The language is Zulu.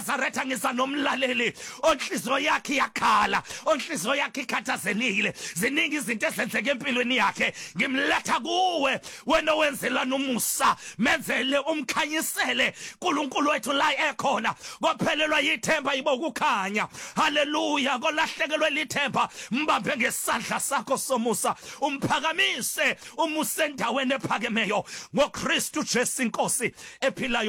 Zaretha ngisanomlaleli onhliziyo yakhe yakhala, onhliziyo yakhe ikhathazelile, ziningi izinto ezenzeke empilweni yakhe. Ngimletha kuwe wena wenzela nomusa, menzele umkhanyisele uNkulunkulu wethu la ekhona. Kophelelwa yithemba yibo ukukhanya. Haleluya. Kolahlekelwe lithemba, mbambe ngesandla sakho somusa, umphakamise, umuse endaweni ephakemeyo ngoKristu Jesu inkosi ephilayo.